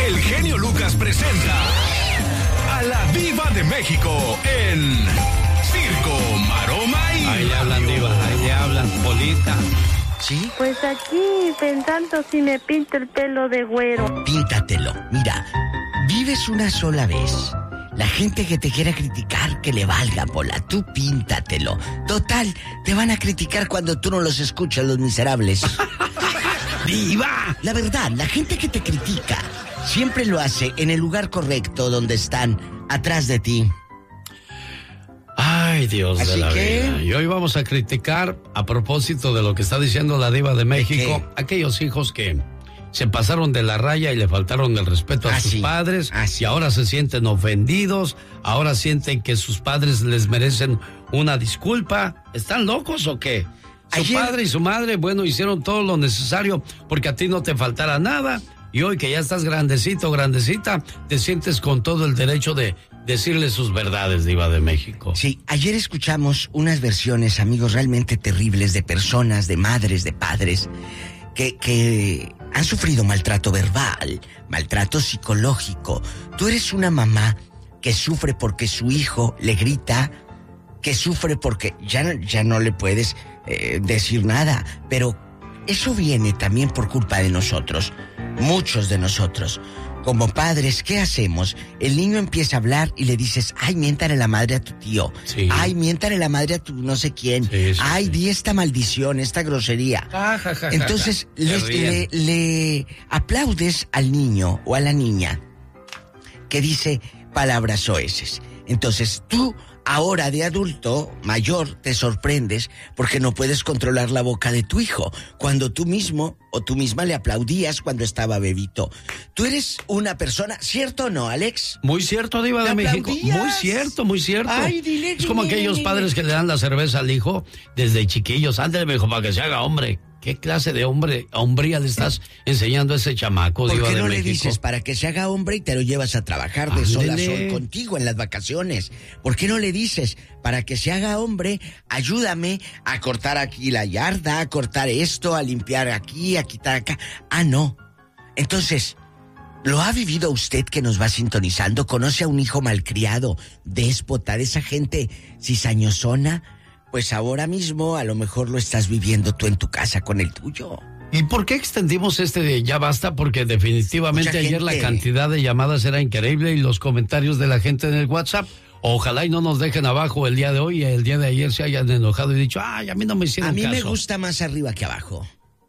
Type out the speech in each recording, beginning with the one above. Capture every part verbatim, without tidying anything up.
el genio Lucas presenta a la Diva de México en Circo, Maroma y... Ahí le hablan, Diva, ahí le hablan, Polita. ¿Sí? Pues aquí pensando si me pinto el pelo de güero. Píntatelo. Mira, vives una sola vez. La gente que te quiera criticar, que le valga, Pola. Tú píntatelo. Total, te van a criticar cuando tú no los escuchas, los miserables. ¡Diva! La verdad, la gente que te critica siempre lo hace en el lugar correcto, donde están, atrás de ti. Ay, Dios Así de la que... vida. Y hoy vamos a criticar, a propósito de lo que está diciendo la Diva de México, aquellos hijos que se pasaron de la raya y le faltaron el respeto a ah, sus sí. padres, ah, sí. y ahora se sienten ofendidos, ahora sienten que sus padres les merecen una disculpa. ¿Están locos o qué? Su Ayer... padre y su madre, bueno, hicieron todo lo necesario porque a ti no te faltara nada, y hoy que ya estás grandecito, grandecita, te sientes con todo el derecho de decirle sus verdades, Diva de México. Sí, ayer escuchamos unas versiones, amigos, realmente terribles de personas, de madres, de padres, que, que han sufrido maltrato verbal, maltrato psicológico. Tú eres una mamá que sufre porque su hijo le grita, que sufre porque ya, ya no le puedes eh, decir nada, pero eso viene también por culpa de nosotros, muchos de nosotros. Como padres, ¿qué hacemos? El niño empieza a hablar y le dices, ay, miéntale la madre a tu tío. Sí. Ay, miéntale la madre a tu no sé quién. Sí, sí, ay, sí. di esta maldición, esta grosería. Ja, ja, ja, Entonces, ja, ja. les, le, le aplaudes al niño o a la niña que dice palabras soeces. Entonces, tú, ahora de adulto, mayor, te sorprendes porque no puedes controlar la boca de tu hijo, cuando tú mismo o tú misma le aplaudías cuando estaba bebito. Tú eres una persona, ¿cierto o no, Alex? Muy cierto, Diva de México. aplaudías? Muy cierto, muy cierto. Ay, dile, es como dile, aquellos dile. padres que le dan la cerveza al hijo desde chiquillos. Ándale, mijo, para que se haga hombre. ¿Qué clase de hombre, hombría le estás enseñando a ese chamaco, ¿Por Diva qué de no le México? dices para que se haga hombre y te lo llevas a trabajar de sol a Ándele. sol contigo en las vacaciones? ¿Por qué no le dices para que se haga hombre, ayúdame a cortar aquí la yarda, a cortar esto, a limpiar aquí, a quitar acá? Ah, no. Entonces, ¿lo ha vivido usted que nos va sintonizando? ¿Conoce a un hijo malcriado, déspota, de esa gente cizañosona? Pues ahora mismo a lo mejor lo estás viviendo tú en tu casa con el tuyo. ¿Y por qué extendimos este de ya basta? Porque definitivamente Mucha ayer gente. la cantidad de llamadas era increíble y los comentarios de la gente en el WhatsApp. Ojalá y no nos dejen abajo el día de hoy y el día de ayer se hayan enojado y dicho, ay, a mí no me hicieron A mí caso. me gusta más arriba que abajo.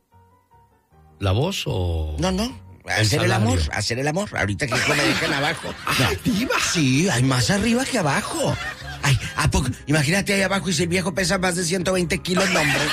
¿La voz o...? No, no. El Hacer el salario. amor, hacer el amor. Ahorita que me dejan abajo. No. Sí, hay más arriba que abajo. Ay, ¿a poco? Imagínate ahí abajo y si el viejo pesa más de ciento veinte kilos, no, hombre.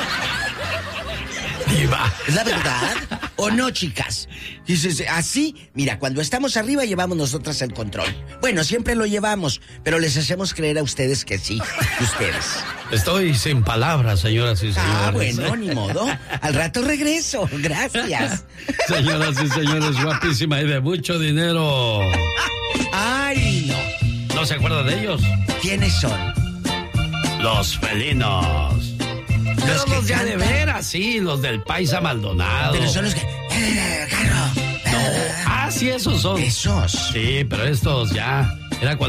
Diva. ¿Es la verdad? ¿O no, chicas? Dices, así, mira, cuando estamos arriba llevamos nosotras el control. Bueno, siempre lo llevamos, pero les hacemos creer a ustedes que sí, ustedes. Estoy sin palabras, señoras y señores. Ah, bueno, ni modo. Al rato regreso, gracias. Señoras y señores, guapísima y de mucho dinero. Ay, no. ¿No se acuerda de ellos? ¿Quiénes son? Los felinos. Los Los, que los ya de cantan. veras, sí, los del Paisa Maldonado. Pero son los que... No, ah, sí, esos son. Esos. Sí, pero estos ya, era cuando